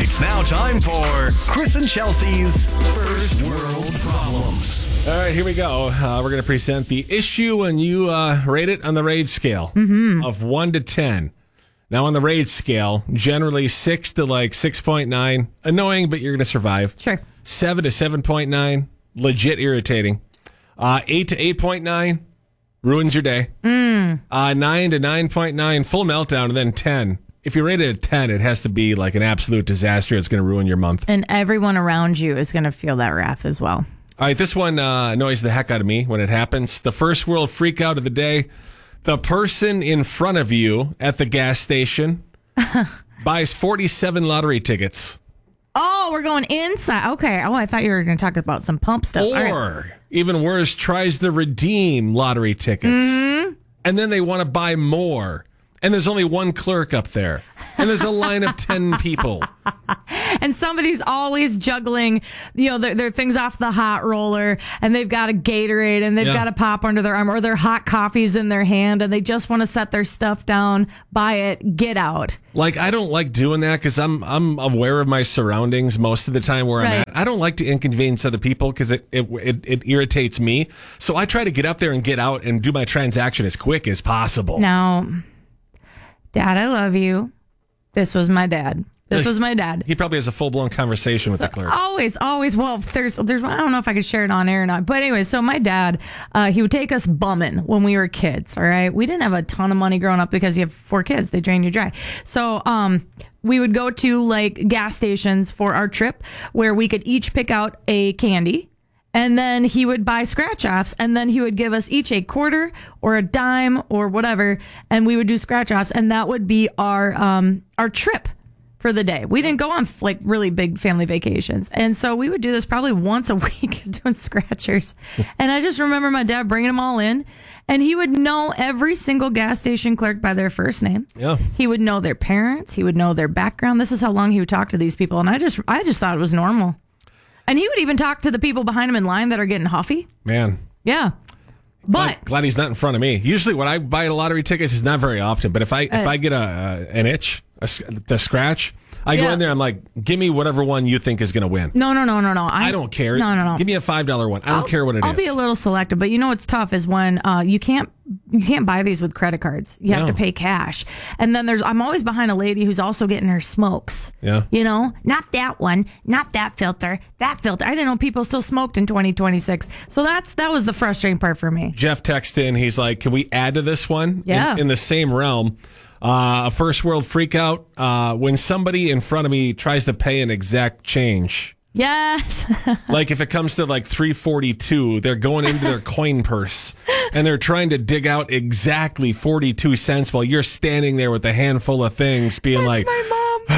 It's now time for Chris and Chelsea's First World Problems. All right, here we go. We're going to present the issue, and you rate it on the rage scale of 1 to 10. Now, on the rage scale, generally 6 to 6.9. Annoying, but you're going to survive. Sure. 7 to 7.9. Legit irritating. 8 to 8.9. Ruins your day. 9 to 9.9. Full meltdown. And then 10. If you rate it at 10, it has to be like an absolute disaster. It's going to ruin your month. And everyone around you is going to feel that wrath as well. All right, this one annoys the heck out of me when it happens. The first world freak out of the day. The person in front of you at the gas station buys 47 lottery tickets. Oh, we're going inside. Okay. Oh, I thought you were going to talk about some pump stuff. Or, even worse, tries to redeem lottery tickets. And then they want to buy more. And there's only one clerk up there. And there's a line of 10 people. And somebody's always juggling, their things off the hot roller, and they've got a Gatorade, and they've got a pop under their arm, or their hot coffees in their hand, and they just want to set their stuff down, buy it, get out. I don't like doing that because I'm aware of my surroundings most of the time where I'm at. I don't like to inconvenience other people because it irritates me. So I try to get up there and get out and do my transaction as quick as possible. Now, Dad, I love you. This was my dad. He probably has a full-blown conversation with the clerk. Always. Well, there's I don't know if I could share it on air or not. But anyway, so my dad, he would take us bumming when we were kids, all right? We didn't have a ton of money growing up because you have 4 kids. They drain you dry. So we would go to, gas stations for our trip where we could each pick out a candy. And then he would buy scratch-offs, and then he would give us each a quarter or a dime or whatever, and we would do scratch-offs, and that would be our trip for the day. We didn't go on really big family vacations. And so we would do this probably once a week, doing scratchers. And I just remember my dad bringing them all in, and he would know every single gas station clerk by their first name. Yeah. He would know their parents. He would know their background. This is how long he would talk to these people. And I just thought it was normal. And he would even talk to the people behind him in line that are getting huffy. Man. Yeah. But glad he's not in front of me. Usually when I buy lottery tickets, it's not very often. But if I get an itch to scratch, I go in there. I'm like, give me whatever one you think is going to win. No. I don't care. No. Give me a $5 one. I don't care what it is. I'll be a little selective, but what's tough is when you can't buy these with credit cards. You have to pay cash. And then I'm always behind a lady who's also getting her smokes. Yeah. Not that one, not that filter, that filter. I didn't know people still smoked in 2026. So that was the frustrating part for me. Jeff texted in. He's like, can we add to this one? Yeah. In the same realm. A first world freak out when somebody in front of me tries to pay an exact change. Yes. If it comes to $3.42, they're going into their coin purse and they're trying to dig out exactly 42 cents while you're standing there with a handful of things being That's my mom.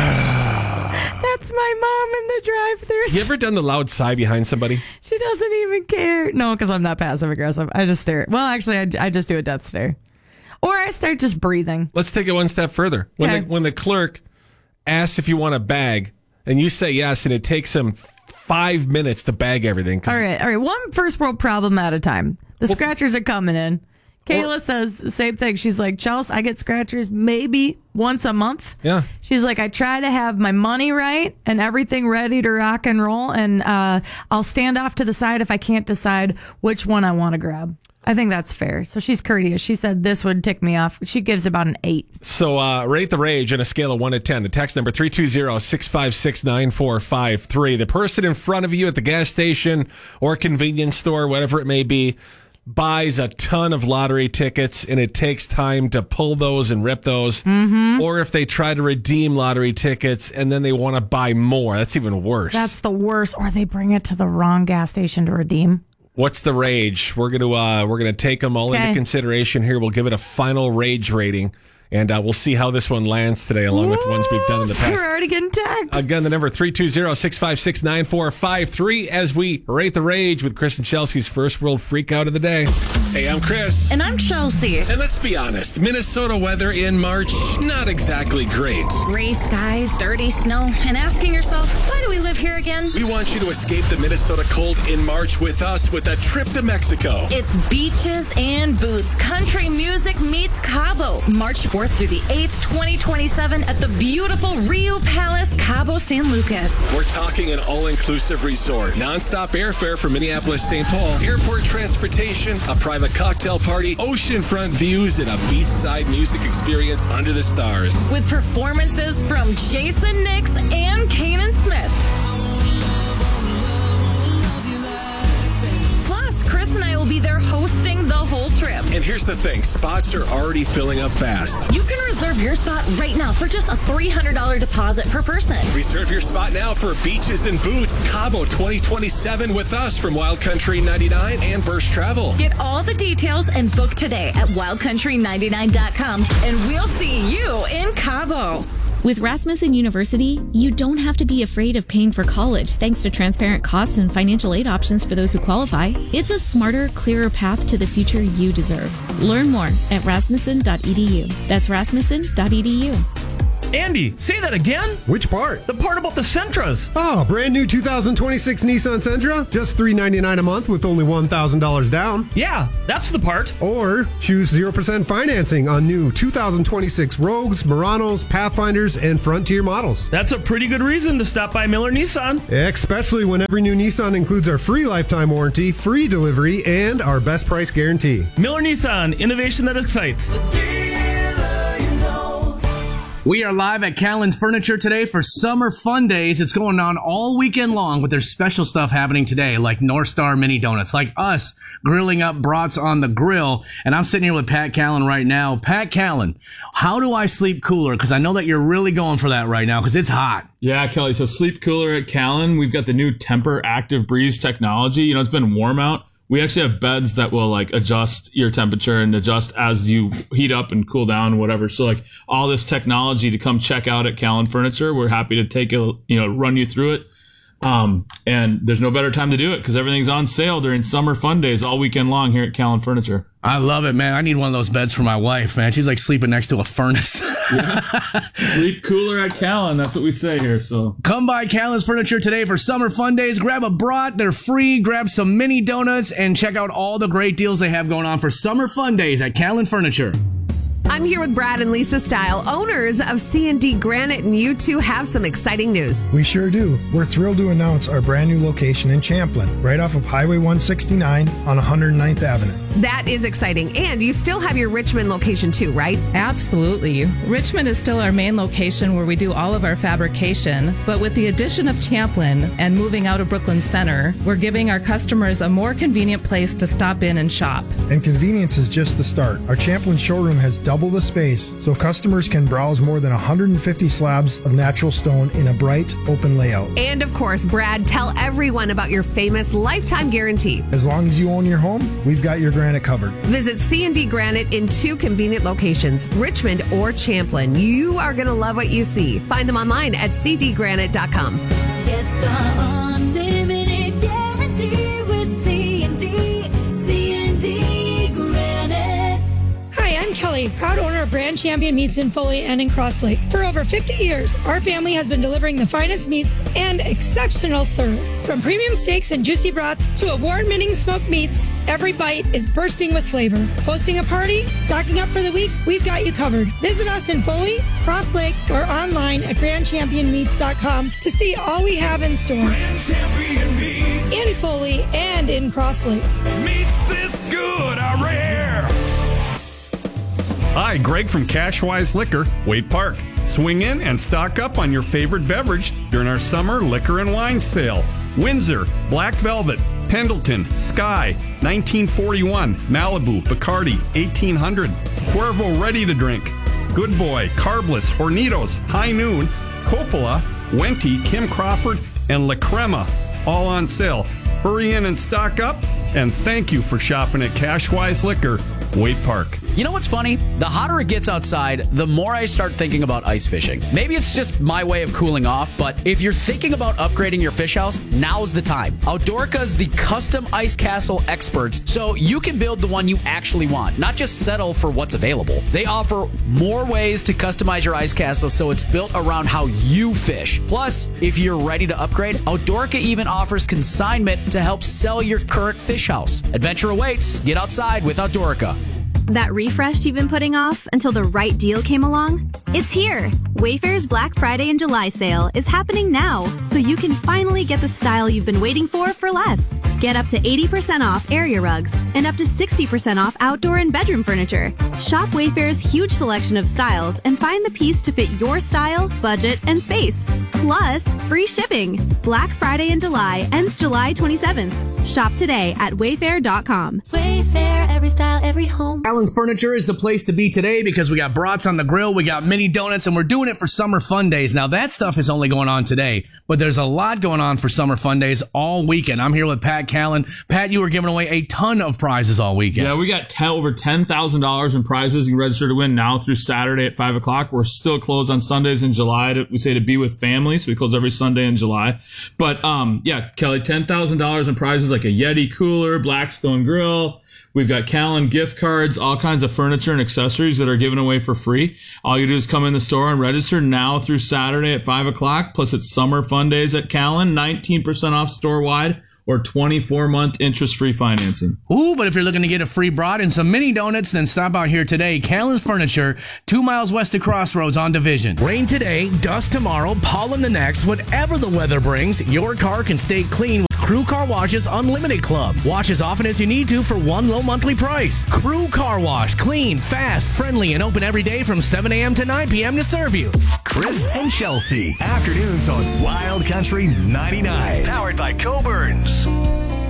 That's my mom in the drive-thru. You ever done the loud sigh behind somebody? She doesn't even care. No, because I'm not passive aggressive. I just stare. Well, actually, I just do a death stare. Or I start just breathing. Let's take it one step further. When the clerk asks if you want a bag and you say yes, and it takes him 5 minutes to bag everything. All right. One first world problem at a time. The scratchers are coming in. Kayla says the same thing. She's like, Chelsea, I get scratchers maybe once a month. Yeah. She's like, I try to have my money right and everything ready to rock and roll. And I'll stand off to the side if I can't decide which one I want to grab. I think that's fair. So she's courteous. She said this would tick me off. She gives about an 8. So rate the rage on a scale of 1 to 10. The text number 320-656-9453. The person in front of you at the gas station or convenience store, whatever it may be, buys a ton of lottery tickets, and it takes time to pull those and rip those. Mm-hmm. Or if they try to redeem lottery tickets and then they want to buy more, that's even worse. That's the worst. Or they bring it to the wrong gas station to redeem. What's the rage? We're gonna take them all into consideration here. We'll give it a final rage rating, and we'll see how this one lands today, along with the ones we've done in the past. We're already getting texts. Again, the number 320-656-9453 as we rate the rage with Chris and Chelsea's first world freak out of the day. Hey, I'm Chris. And I'm Chelsea. And let's be honest, Minnesota weather in March, not exactly great. Gray skies, dirty snow, and asking yourself, why do we live here again? We want you to escape the Minnesota cold in March with us with a trip to Mexico. It's beaches and boots. Country music meets Cabo. March 4th through the 8th, 2027 at the beautiful Rio Palace Cabo Cabo San Lucas. We're talking an all-inclusive resort, non-stop airfare from Minneapolis-St. Paul, airport transportation, a private cocktail party, oceanfront views, and a beachside music experience under the stars. With performances from Jason Nix and Kanan Smith. Plus, Chris and I will be there hosting the whole trip. And here's the thing, spots are already filling up fast. You can reserve your spot right now for just a $300 deposit per person. Reserve your spot now for Beaches and Boots Cabo 2027 with us from Wild Country 99 and Burst Travel. Get all the details and book today at wildcountry99.com, and we'll see you in Cabo. With Rasmussen University, you don't have to be afraid of paying for college thanks to transparent costs and financial aid options for those who qualify. It's a smarter, clearer path to the future you deserve. Learn more at rasmussen.edu. That's rasmussen.edu. Andy, say that again. Which part? The part about the Sentras. Oh, brand new 2026 Nissan Sentra. Just $399 a month with only $1,000 down. Yeah, that's the part. Or choose 0% financing on new 2026 Rogues, Muranos, Pathfinders, and Frontier models. That's a pretty good reason to stop by Miller Nissan. Especially when every new Nissan includes our free lifetime warranty, free delivery, and our best price guarantee. Miller Nissan, innovation that excites. We are live at Callan's Furniture today for Summer Fun Days. It's going on all weekend long, but there's special stuff happening today, like North Star Mini Donuts, like us grilling up brats on the grill. And I'm sitting here with Pat Callan right now. Pat Callan, how do I sleep cooler? Because I know that you're really going for that right now because it's hot. Yeah, Kelly. So sleep cooler at Callan. We've got the new Temper Active Breeze technology. You know, it's been warm out. We actually have beds that will like adjust your temperature and adjust as you heat up and cool down, whatever. So like all this technology to come check out at Callan Furniture. We're happy to take a, run you through it. And there's no better time to do it because everything's on sale during Summer Fun Days all weekend long here at Callan Furniture. I love it, man. I need one of those beds for my wife, man. She's like sleeping next to a furnace. Yeah. Sleep cooler at Callan. That's what we say here. So come by Callan's Furniture today for Summer Fun Days. Grab a brat. They're free. Grab some mini donuts and check out all the great deals they have going on for Summer Fun Days at Callan Furniture. I'm here with Brad and Lisa Style, owners of C&D Granite, and you two have some exciting news. We sure do. We're thrilled to announce our brand new location in Champlin, right off of Highway 169 on 109th Avenue. That is exciting. And you still have your Richmond location too, right? Absolutely. Richmond is still our main location where we do all of our fabrication, but with the addition of Champlin and moving out of Brooklyn Center, we're giving our customers a more convenient place to stop in and shop. And convenience is just the start. Our Champlin showroom has double the space, so customers can browse more than 150 slabs of natural stone in a bright, open layout. And of course, Brad, tell everyone about your famous lifetime guarantee. As long as you own your home, we've got your granite covered. Visit C&D Granite in 2 convenient locations, Richmond or Champlin. You are going to love what you see. Find them online at cdgranite.com. Get the unlimited guarantee with C&D Granite. Hi, I'm Kelly, proud owner of Brand Champion Meats in Foley and in Cross Lake. For over 50 years, our family has been delivering the finest meats and exceptional service. From premium steaks and juicy brats to award-winning smoked meats, every bite is bursting with flavor. Hosting a party, stocking up for the week, we've got you covered. Visit us in Foley, Cross Lake, or online at grandchampionmeats.com to see all we have in store. Grand Champion Meats. In Foley and in Cross Lake. Meats this good are rare. Hi, Greg from Cashwise Liquor, Waite Park. Swing in and stock up on your favorite beverage during our summer liquor and wine sale. Windsor, Black Velvet, Pendleton, Sky, 1941, Malibu, Bacardi, 1800, Cuervo Ready to Drink, Good Boy, Carbless, Hornitos, High Noon, Coppola, Wente, Kim Crawford, and La Crema, all on sale. Hurry in and stock up, and thank you for shopping at Cashwise Liquor, Waite Park. You know what's funny? The hotter it gets outside, the more I start thinking about ice fishing. Maybe it's just my way of cooling off, but if you're thinking about upgrading your fish house, now's the time. Outdoorka's the custom ice castle experts, so you can build the one you actually want, not just settle for what's available. They offer more ways to customize your ice castle so it's built around how you fish. Plus, if you're ready to upgrade, Outdoorka even offers consignment to help sell your current fish house. Adventure awaits. Get outside with Outdoorka. That refresh you've been putting off until the right deal came along? It's here! Wayfair's Black Friday and July sale is happening now, so you can finally get the style you've been waiting for less. Get up to 80% off area rugs and up to 60% off outdoor and bedroom furniture. Shop Wayfair's huge selection of styles and find the piece to fit your style, budget, and space. Plus, free shipping. Black Friday in July ends July 27th. Shop today at wayfair.com. Wayfair, every style, every home. Allen's Furniture is the place to be today because we got brats on the grill, we got mini donuts, and we're doing it for Summer Fun Days. Now, that stuff is only going on today, but there's a lot going on for Summer Fun Days all weekend. I'm here with Pat Callen. Pat, you were giving away a ton of prizes all weekend. Yeah, we got over $10,000 in prizes. You can register to win now through Saturday at 5 o'clock. We're still closed on Sundays in July. We say to be with family, so we close every Sunday in July. But, yeah, Kelly, $10,000 in prizes like a Yeti cooler, Blackstone grill. We've got Callen gift cards, all kinds of furniture and accessories that are given away for free. All you do is come in the store and register now through Saturday at 5 o'clock. Plus, it's Summer Fun Days at Callen, 19% off store-wide, or 24-month interest-free financing. Ooh, but if you're looking to get a free brat and some mini donuts, then stop out here today. Callen's Furniture, 2 miles west of Crossroads on Division. Rain today, dust tomorrow, pollen the next. Whatever the weather brings, your car can stay clean with Crew Car Wash's Unlimited Club. Wash as often as you need to for one low monthly price. Crew Car Wash, clean, fast, friendly, and open every day from 7 a.m. to 9 p.m. to serve you. Chris and Chelsea, afternoons on Wild Country 99. Powered by Coburns.